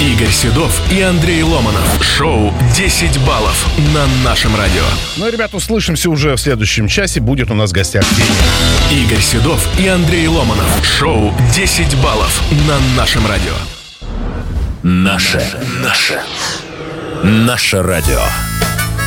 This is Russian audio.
Игорь Седов и Андрей Ломанов. Шоу «10 баллов» на нашем радио. Ну, ребят, услышимся уже в следующем часе. Будет у нас в гостях Феня. Игорь Седов и Андрей Ломанов. Шоу «10 баллов» на нашем радио. Наше радио.